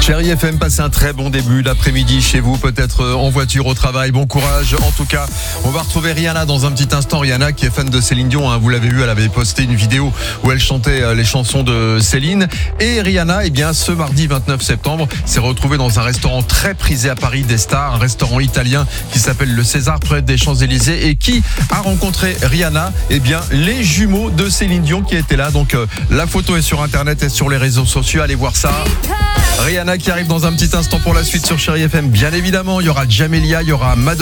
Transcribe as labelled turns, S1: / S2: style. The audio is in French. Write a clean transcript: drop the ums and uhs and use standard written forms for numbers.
S1: Chérie FM, passez un très bon début d'après-midi chez vous, peut-être en voiture, au travail. Bon courage. En tout cas, on va retrouver Rihanna dans un petit instant. Rihanna qui est fan de Céline Dion, hein. Vous l'avez vu, elle avait posté une vidéo où elle chantait les chansons de Céline. Et Rihanna, eh bien, ce mardi 29 septembre, s'est retrouvée dans un restaurant très prisé à Paris des stars, un restaurant italien qui s'appelle le César près des Champs-Élysées, et qui a rencontré Rihanna, eh bien, les jumeaux de Céline Dion qui étaient là. Donc, la photo est sur Internet et sur les réseaux sociaux. Allez voir ça. Rihanna qui arrive dans un petit instant pour la suite sur Chérie FM. Bien évidemment, il y aura Jamelia, il y aura Madonna.